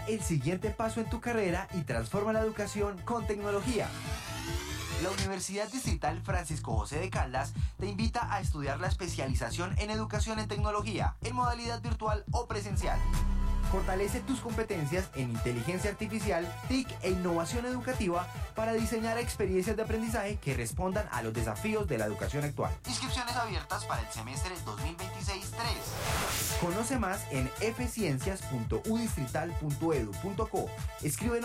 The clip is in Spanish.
Da el siguiente paso en tu carrera y transforma la educación con tecnología. La Universidad Distrital Francisco José de Caldas te invita a estudiar la especialización en educación en tecnología, en modalidad virtual o presencial. Fortalece tus competencias en inteligencia artificial, TIC e innovación educativa para diseñar experiencias de aprendizaje que respondan a los desafíos de la educación actual. Inscripciones abiertas para el semestre 2026-3. Conoce más en fciencias.udistrital.edu.co. Escríbenos